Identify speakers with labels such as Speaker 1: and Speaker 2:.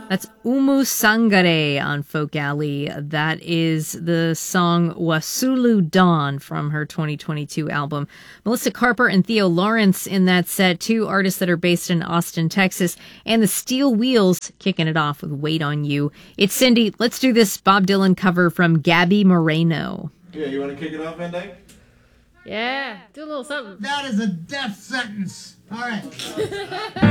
Speaker 1: That's Umu Sangare on Folk Alley. That is the song Wasulu Dawn from her 2022 album. Melissa Carper and Theo Lawrence in that set, two artists that are based in Austin, Texas, and the Steel Wheels kicking it off with Wait on You. It's Cindy. Let's do this Bob Dylan cover from Gabby Moreno.
Speaker 2: Yeah, you want to kick it off, Van Dyke?
Speaker 3: Yeah, do a little something.
Speaker 4: That is a death sentence. All right.